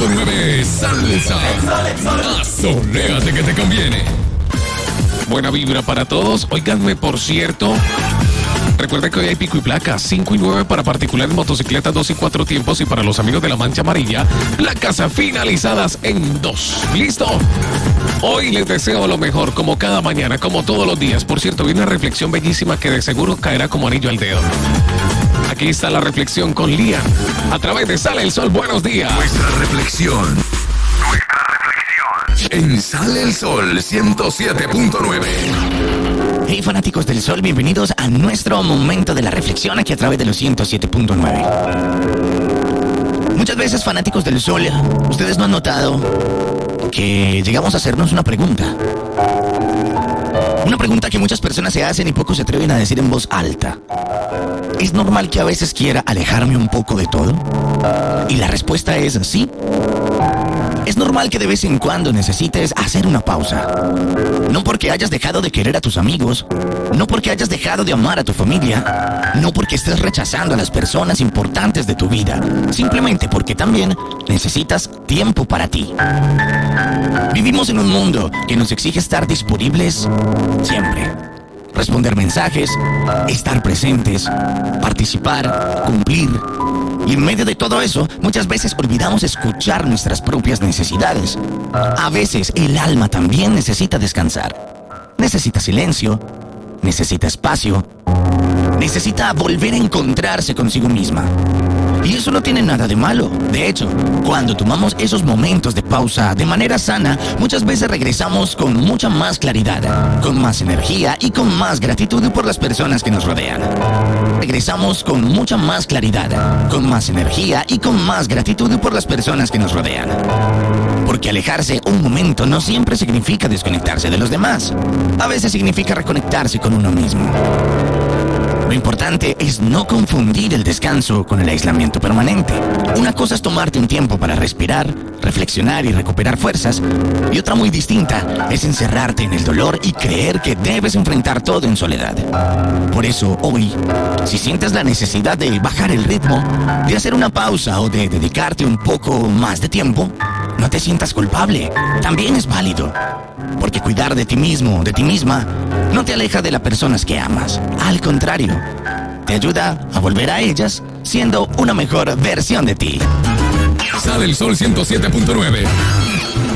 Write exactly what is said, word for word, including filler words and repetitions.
punto nueve Salsa. Asoléate que te conviene. Buena vibra para todos. Óiganme, por cierto, recuerden que hoy hay pico y placa, cinco y nueve para particulares, motocicletas dos y cuatro tiempos, y para los amigos de la mancha amarilla, placas finalizadas en dos. ¿Listo? Hoy les deseo lo mejor, como cada mañana, como todos los días. Por cierto, viene una reflexión bellísima que de seguro caerá como anillo al dedo. Aquí está la reflexión con Lian, a través de Sale el Sol. Buenos días. Nuestra reflexión. Nuestra reflexión. En Sale el Sol ciento siete punto nueve. Hey, fanáticos del Sol, bienvenidos a nuestro momento de la reflexión aquí a través de los ciento siete punto nueve. Muchas veces, fanáticos del Sol, ustedes no han notado que llegamos a hacernos una pregunta. Una pregunta que muchas personas se hacen y pocos se atreven a decir en voz alta. ¿Es normal que a veces quiera alejarme un poco de todo? Y la respuesta es sí. Es normal que de vez en cuando necesites hacer una pausa. No porque hayas dejado de querer a tus amigos, no porque hayas dejado de amar a tu familia, no porque estés rechazando a las personas importantes de tu vida, simplemente porque también necesitas tiempo para ti. Vivimos en un mundo que nos exige estar disponibles siempre. Responder mensajes, estar presentes, participar, cumplir. Y en medio de todo eso, muchas veces olvidamos escuchar nuestras propias necesidades. A veces el alma también necesita descansar. Necesita silencio, necesita espacio, necesita volver a encontrarse consigo misma. Y eso no tiene nada de malo. De hecho, cuando tomamos esos momentos de pausa de manera sana, muchas veces regresamos con mucha más claridad, con más energía y con más gratitud por las personas que nos rodean. Regresamos con mucha más claridad, con más energía y con más gratitud por las personas que nos rodean. Porque alejarse un momento no siempre significa desconectarse de los demás. A veces significa reconectarse con uno mismo. Lo importante es no confundir el descanso con el aislamiento permanente. Una cosa es tomarte un tiempo para respirar, reflexionar y recuperar fuerzas, y otra muy distinta es encerrarte en el dolor y creer que debes enfrentar todo en soledad. Por eso hoy, si sientes la necesidad de bajar el ritmo, de hacer una pausa o de dedicarte un poco más de tiempo, no te sientas culpable, también es válido. Porque cuidar de ti mismo, de ti misma, no te aleja de las personas que amas. Al contrario, te ayuda a volver a ellas siendo una mejor versión de ti. Sale el Sol ciento siete punto nueve.